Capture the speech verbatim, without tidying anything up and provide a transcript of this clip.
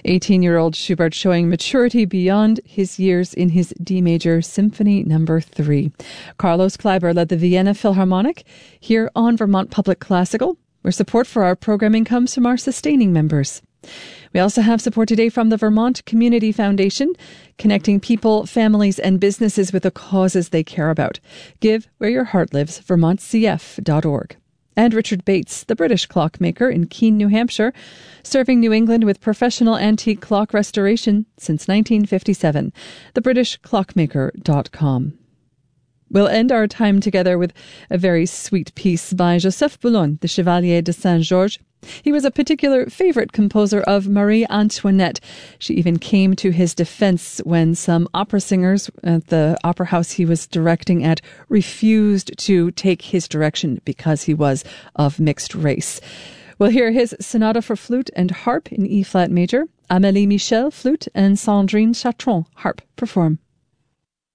eighteen-year-old Schubert showing maturity beyond his years in his D major Symphony Number three. Carlos Kleiber led the Vienna Philharmonic here on Vermont Public Classical, where support for our programming comes from our sustaining members. We also have support today from the Vermont Community Foundation, connecting people, families, and businesses with the causes they care about. Give where your heart lives, vermont c f dot org. And Richard Bates, the British clockmaker in Keene, New Hampshire, serving New England with professional antique clock restoration since nineteen fifty-seven. the british clockmaker dot com. We'll end our time together with a very sweet piece by Joseph Boulogne, the Chevalier de Saint-Georges. He was a particular favourite composer of Marie Antoinette. She even came to his defence when some opera singers at the opera house he was directing at refused to take his direction because he was of mixed race. We'll hear his sonata for flute and harp in E-flat major. Amélie Michel, flute, and Sandrine Chatron, harp, perform.